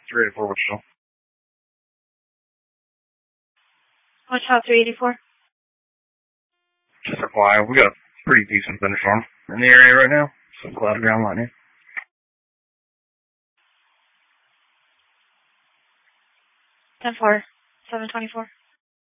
384 Wichita. Wichita 384. Just FYI, we got a pretty decent thunderstorm in the area right now. Some cloud ground lightning. 10-4, 724.